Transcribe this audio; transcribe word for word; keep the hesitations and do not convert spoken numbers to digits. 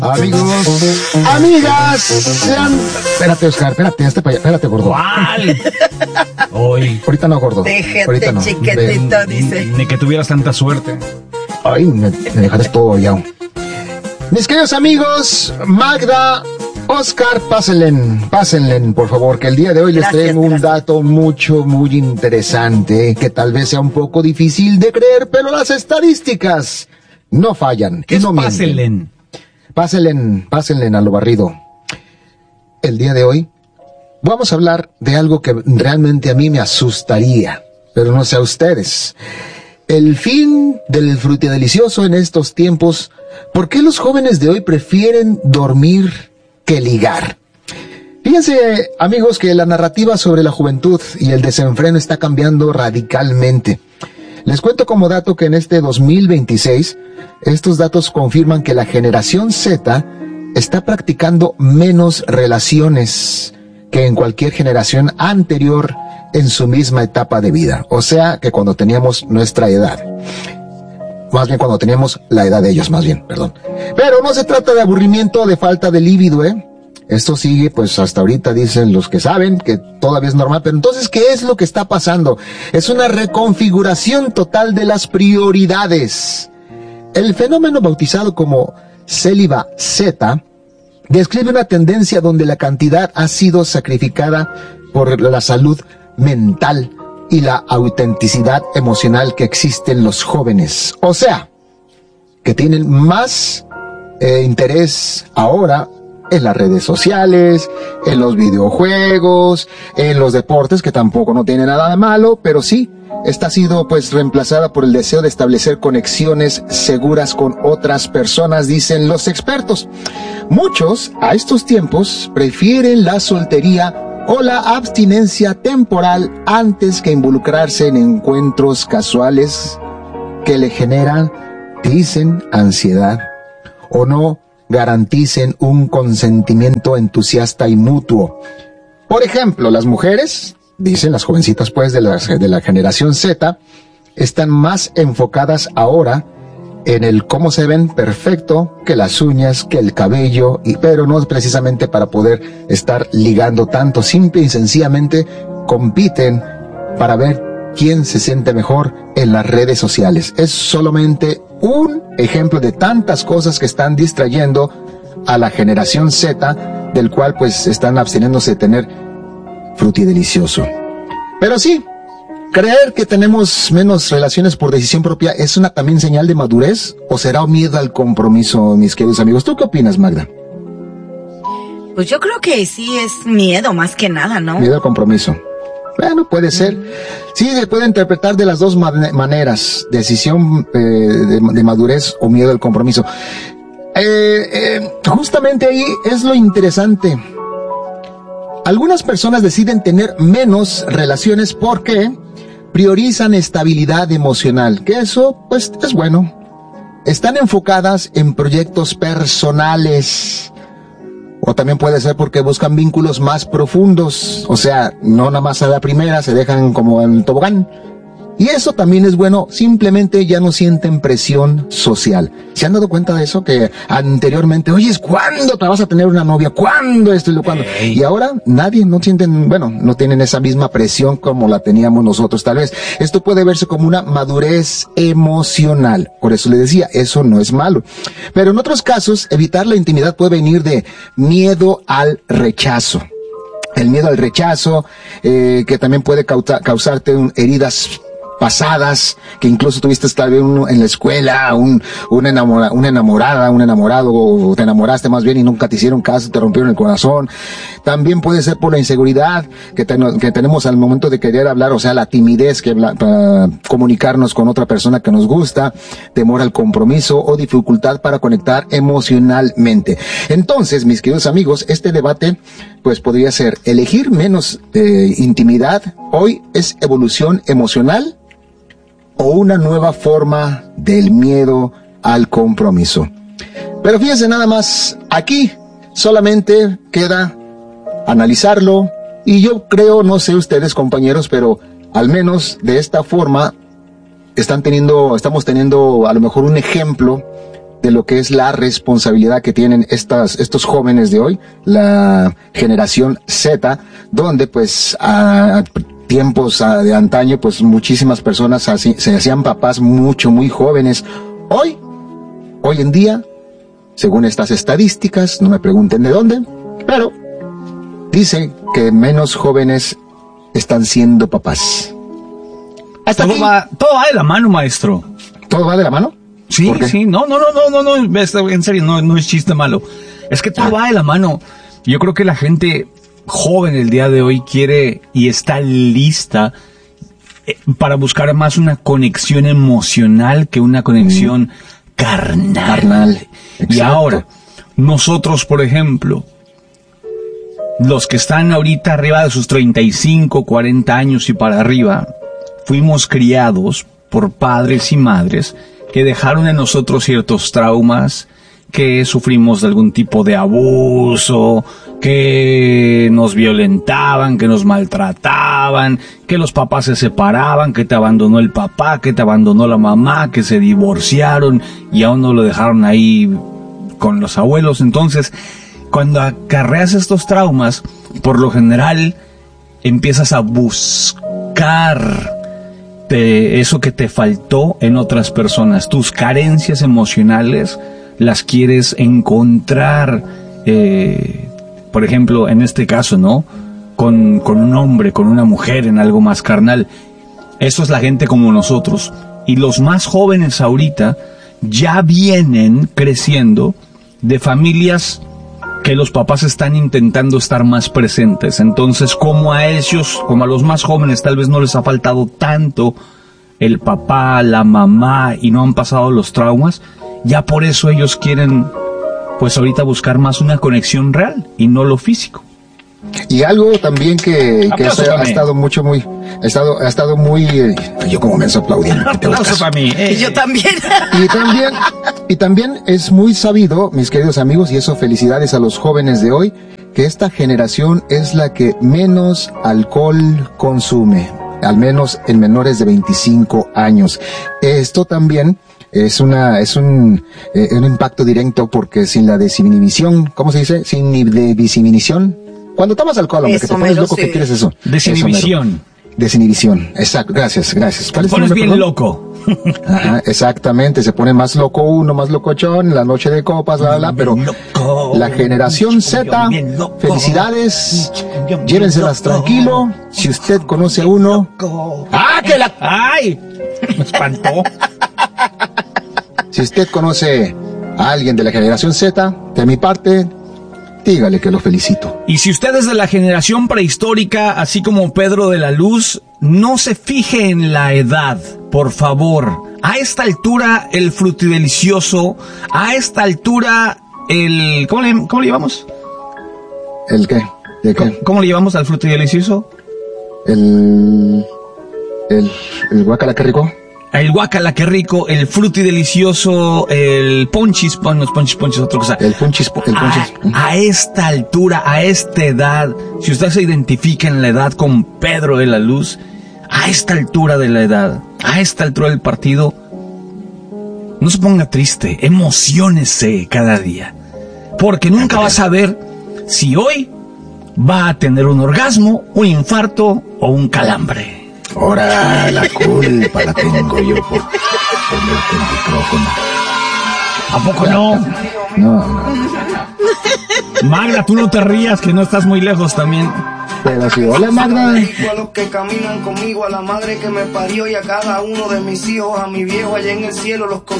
Amigos, amigas, sean... Espérate, Oscar, espérate, este pa... espérate, gordo. ¿Cuál? Hoy. Ahorita no, gordo. Déjate, ahorita no. chiquitito, De... dice. Ni que tuvieras tanta suerte. Ay, me, me dejaste todo ya. Mis queridos amigos, Magda, Oscar, pásenle, pásenle, por favor, que el día de hoy les Gracias, traigo un gracias. dato mucho, muy interesante, que tal vez sea un poco difícil de creer, pero las estadísticas no fallan. ¿Qué y es no mienten. pásenle? Pásenle, pásenle a lo barrido. El día de hoy vamos a hablar de algo que realmente a mí me asustaría, pero no sé a ustedes. El fin del frutidelicioso en estos tiempos. ¿Por qué los jóvenes de hoy prefieren dormir que ligar? Fíjense, amigos, que la narrativa sobre la juventud y el desenfreno está cambiando radicalmente. Les cuento como dato que en este dos mil veintiséis, estos datos confirman que la generación Z está practicando menos relaciones que en cualquier generación anterior en su misma etapa de vida. O sea, que cuando teníamos nuestra edad. Más bien cuando teníamos la edad de ellos, más bien, perdón. Pero no se trata de aburrimiento o de falta de líbido, ¿eh? Esto sigue, pues hasta ahorita dicen los que saben que todavía es normal, pero entonces, ¿qué es lo que está pasando? Es una reconfiguración total de las prioridades. El fenómeno bautizado como céliba Z describe una tendencia donde la cantidad ha sido sacrificada por la salud mental y la autenticidad emocional que existe en los jóvenes. O sea, que tienen más eh, interés ahora en las redes sociales, en los videojuegos, en los deportes, que tampoco no tiene nada de malo, pero sí, esta ha sido pues reemplazada por el deseo de establecer conexiones seguras con otras personas, dicen los expertos. Muchos, a estos tiempos, prefieren la soltería o la abstinencia temporal antes que involucrarse en encuentros casuales que le generan, dicen, ansiedad, o no garanticen un consentimiento entusiasta y mutuo. Por ejemplo, las mujeres, dicen las jovencitas pues de la, de la generación Z, están más enfocadas ahora en el cómo se ven perfecto, que las uñas, que el cabello, y, pero no precisamente para poder estar ligando tanto. Simple y sencillamente compiten para ver quién se siente mejor en las redes sociales. Es solamente un ejemplo de tantas cosas que están distrayendo a la generación Z, del cual pues están absteniéndose de tener frutidelicioso. Pero sí, creer que tenemos menos relaciones por decisión propia es una también señal de madurez, o será un miedo al compromiso, mis queridos amigos. ¿Tú qué opinas, Magda? Pues yo creo que sí es miedo más que nada, ¿no? Miedo al compromiso. Bueno, puede ser. Sí, se puede interpretar de las dos man- maneras. Decisión eh, de, de madurez o miedo al compromiso. Eh, eh, justamente ahí es lo interesante. Algunas personas deciden tener menos relaciones porque priorizan estabilidad emocional, que eso, pues, es bueno. Están enfocadas en proyectos personales. O también puede ser porque buscan vínculos más profundos. O sea, no nada más a la primera, se dejan como en el tobogán. Y eso también es bueno, simplemente ya no sienten presión social. ¿Se han dado cuenta de eso? Que anteriormente, oye, ¿cuándo te vas a tener una novia? ¿Cuándo esto y lo cuándo? Hey. Y ahora nadie, no sienten, bueno, no tienen esa misma presión como la teníamos nosotros tal vez. Esto puede verse como una madurez emocional. Por eso le decía, eso no es malo. Pero en otros casos, evitar la intimidad puede venir de miedo al rechazo. El miedo al rechazo, eh, que también puede causa, causarte un, heridas pasadas, que incluso tuviste tal vez un, en la escuela, un, un enamora, una enamorada, un enamorado, o te enamoraste más bien y nunca te hicieron caso, te rompieron el corazón. También puede ser por la inseguridad que, ten, que tenemos al momento de querer hablar, o sea, la timidez que para comunicarnos con otra persona que nos gusta, temor al compromiso o dificultad para conectar emocionalmente. Entonces, mis queridos amigos, este debate pues podría ser elegir menos eh, intimidad. Hoy es evolución emocional o una nueva forma del miedo al compromiso. Pero fíjense nada más, aquí solamente queda analizarlo, y yo creo, no sé ustedes compañeros, pero al menos de esta forma están teniendo, estamos teniendo a lo mejor un ejemplo de lo que es la responsabilidad que tienen estas, estos jóvenes de hoy, la generación Z, donde pues a tiempos a, de antaño, pues muchísimas personas así, se hacían papás mucho, muy jóvenes. Hoy, hoy en día, según estas estadísticas, no me pregunten de dónde, pero dice que menos jóvenes están siendo papás. Hasta todo aquí. va, todo va de la mano, maestro. ¿Todo va de la mano? Sí, sí, no, no, no, no, no, no, en serio, no, no es chiste malo. Es que todo ah. va de la mano. Yo creo que la gente joven el día de hoy quiere y está lista para buscar más una conexión emocional que una conexión mm. carnal. Carnal. Y ahora, nosotros, por ejemplo, los que están ahorita arriba de sus treinta y cinco, cuarenta años y para arriba, fuimos criados por padres y madres que dejaron en nosotros ciertos traumas, que sufrimos de algún tipo de abuso, que nos violentaban, que nos maltrataban, que los papás se separaban, que te abandonó el papá, que te abandonó la mamá, que se divorciaron y aún no lo dejaron ahí con los abuelos. Entonces, cuando acarreas estos traumas, por lo general empiezas a buscar de eso que te faltó en otras personas. Tus carencias emocionales las quieres encontrar, eh, por ejemplo, en este caso, ¿no? Con, con un hombre, con una mujer, en algo más carnal. Eso es la gente como nosotros. Y los más jóvenes ahorita ya vienen creciendo de familias que los papás están intentando estar más presentes. Entonces, como a ellos, como a los más jóvenes, tal vez no les ha faltado tanto el papá, la mamá, y no han pasado los traumas, ya por eso ellos quieren, pues ahorita buscar más una conexión real y no lo físico. Y algo también que, que ha, ha estado mucho muy, ha estado, ha estado muy, eh, yo como me estoy aplaudiendo. Aplauso para mí. Eh. Yo también. Y también, y también es muy sabido, mis queridos amigos, y eso felicidades a los jóvenes de hoy, que esta generación es la que menos alcohol consume, al menos en menores de veinticinco años. Esto también es una, es un, eh, un impacto directo porque sin la desinhibición, ¿cómo se dice? Sin de desinhibición. Cuando tomas alcohol, hombre, que te pones loco, sé. ¿Qué quieres eso? Desinhibición. Desinhibición, exacto, gracias, gracias. Te pones bien loco. Ajá, exactamente, se pone más loco uno, más locochón, la noche de copas, bla, bla, pero loco. La generación Z, felicidades, llévenselas tranquilo, si usted conoce a uno. ¡Ah, que la... ¡Ay! Me espantó. Si usted conoce a alguien de la generación Z, de mi parte, dígale que lo felicito. Y si usted es de la generación prehistórica, así como Pedro de la Luz, no se fije en la edad, por favor. A esta altura, el frutidelicioso, a esta altura, el... ¿Cómo le, cómo le llamamos? ¿El qué? ¿De qué? ¿Cómo, cómo le llamamos al frutidelicioso? El... El... El guacala, qué rico. El guacala, qué rico, el frutidelicioso, el ponchis, bueno, los ponchis, ponchis, otra cosa. El ponchis, el ponchis. A, a esta altura, a esta edad, si usted se identifica en la edad con Pedro de la Luz, a esta altura de la edad, a esta altura del partido, no se ponga triste, emociónese cada día. Porque nunca va a saber si hoy va a tener un orgasmo, un infarto o un calambre. Ahora la culpa la tengo yo por ponerte el micrófono. ¿A poco no? No, no. Magda, tú no te rías, que no estás muy lejos también. Pero sí, hola Magda. A los que caminan conmigo, a la madre que me parió y a cada uno de mis hijos, a mi viejo allá en el cielo, los